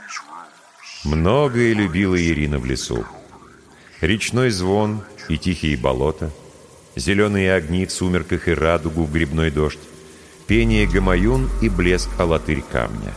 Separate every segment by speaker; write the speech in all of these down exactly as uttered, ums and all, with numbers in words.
Speaker 1: Многое любила Ирина в лесу. Речной звон и тихие болота, зеленые огни в сумерках и радугу в грибной дождь, пение гамаюн и блеск алатырь камня.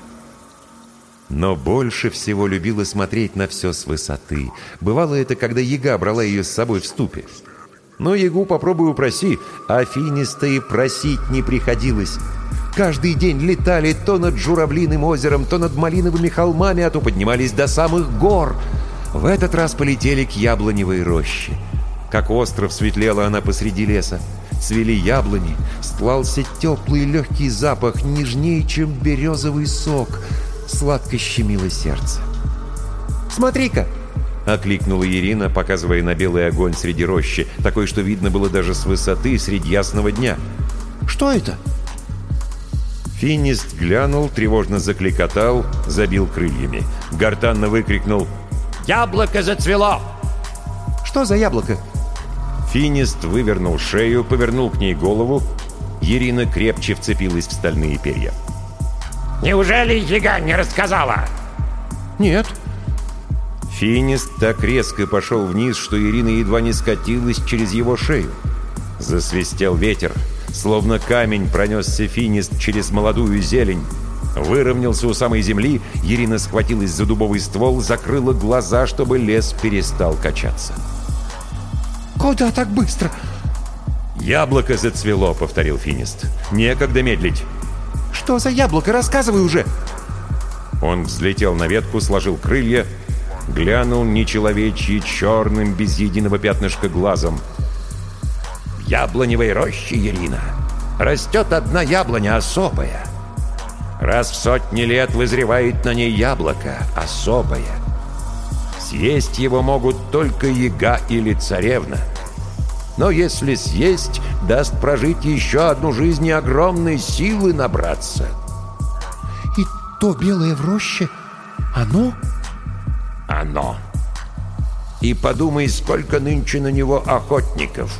Speaker 1: Но больше всего любила смотреть на все с высоты. Бывало это, когда яга брала ее с собой в ступе. Но ягу попробуй упроси, а Финиста и просить не приходилось. Каждый день летали то над Журавлиным озером, то над Малиновыми холмами, а то поднимались до самых гор. В этот раз полетели к яблоневой роще. Как остров светлела она посреди леса. Цвели яблони, стлался теплый легкий запах, нежнее, чем березовый сок. Сладко щемило сердце. «Смотри-ка!» — окликнула Ирина, показывая на белый огонь среди рощи, такой, что видно было даже с высоты среди ясного дня. «Что это?» Финист глянул, тревожно закликотал, забил крыльями. Гортанно выкрикнул: «Яблоко зацвело!» «Что за яблоко?» Финист вывернул шею, повернул к ней голову. Ирина крепче вцепилась в стальные перья.
Speaker 2: «Неужели яга не рассказала?»
Speaker 1: «Нет». Финист так резко пошел вниз, что Ирина едва не скатилась через его шею. Засвистел ветер. Словно камень пронесся Финист через молодую зелень. Выровнялся у самой земли. Ирина схватилась за дубовый ствол, закрыла глаза, чтобы лес перестал качаться. «Куда так быстро?» «Яблоко зацвело», — повторил Финист. «Некогда медлить». «Что за яблоко? Рассказывай уже!» Он взлетел на ветку, сложил крылья, глянул нечеловечьи черным, без единого пятнышка глазом. «В яблоневой роще, Ирина, растет одна яблоня особая. Раз в сотни лет вызревает на ней яблоко особое. Съесть его могут только яга или царевна. Но если съесть, даст прожить еще одну жизнь и огромной силы набраться». «И то белое в роще, оно?» «Оно. И подумай, сколько нынче на него охотников».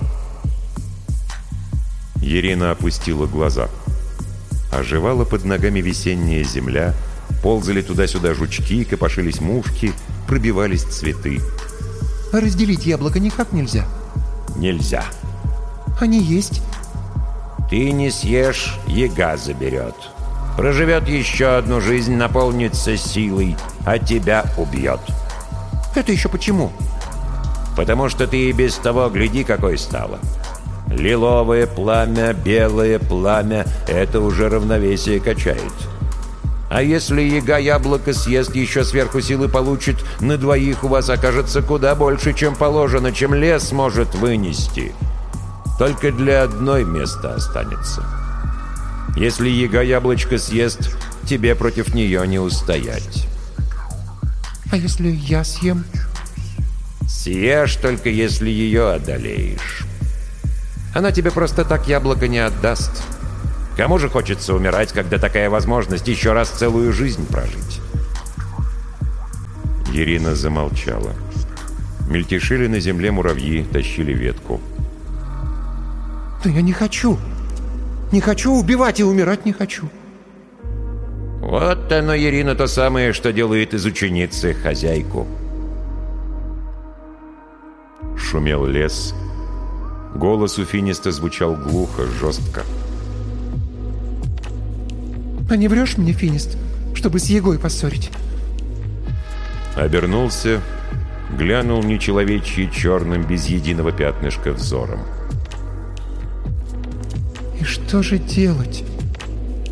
Speaker 1: Ирина опустила глаза. Оживала под ногами весенняя земля, ползали туда-сюда жучки, копошились мушки, пробивались цветы. «А разделить яблоко никак нельзя?» «Нельзя». «Они есть?» «Ты не съешь, яга заберет. Проживет еще одну жизнь, наполнится силой, а тебя убьет». «Это еще почему?» «Потому что ты и без того гляди, какой стало. Лиловое пламя, белое пламя — это уже равновесие качает. А если яга яблоко съест, еще сверху силы получит, на двоих у вас окажется куда больше, чем положено, чем лес может вынести. Только для одной места останется. Если яга яблочко съест, тебе против нее не устоять». «А если я съем?» «Съешь, только если ее одолеешь. Она тебе просто так яблоко не отдаст. Кому же хочется умирать, когда такая возможность еще раз целую жизнь прожить?» Ирина замолчала. Мельтешили на земле муравьи, тащили ветку. «Да я не хочу! Не хочу убивать и умирать не хочу!» «Вот оно, Ирина, то самое, что делает из ученицы хозяйку». Шумел лес. Голос у Финиста звучал глухо, жестко. «А не врешь мне, Финист, чтобы с ягой поссорить?» Обернулся, глянул нечеловечьи черным, без единого пятнышка взором. «И что же делать?»